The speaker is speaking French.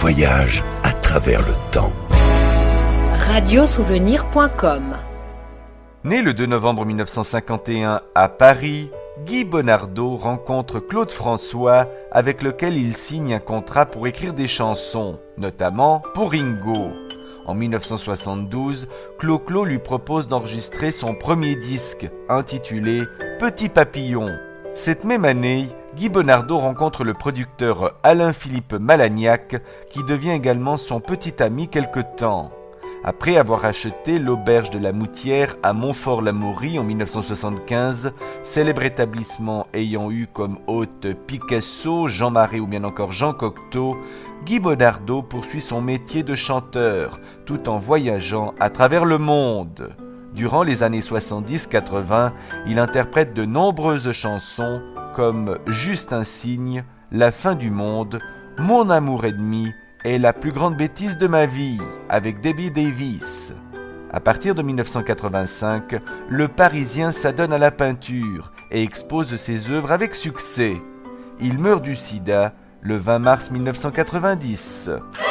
voyage à travers le temps. Radiosouvenir.com. Né le 2 novembre 1951 à Paris, Guy Bonardo rencontre Claude François avec lequel il signe un contrat pour écrire des chansons, notamment pour Ringo. En 1972, Clo-Clo lui propose d'enregistrer son premier disque, intitulé « Petit Papillon ». Cette même année, Guy Bonardo rencontre le producteur Alain-Philippe Malagnac, qui devient également son petit ami quelque temps. Après avoir acheté l'auberge de la Moutière à Montfort-l'Amaury en 1975, célèbre établissement ayant eu comme hôte Picasso, Jean Marais ou bien encore Jean Cocteau, Guy Bonardo poursuit son métier de chanteur, tout en voyageant à travers le monde. Durant les années 70-80, il interprète de nombreuses chansons comme Juste un signe, La fin du monde, Mon amour ennemi et La plus grande bêtise de ma vie avec Debbie Davis. À partir de 1985, le Parisien s'adonne à la peinture et expose ses œuvres avec succès. Il meurt du sida le 20 mars 1990.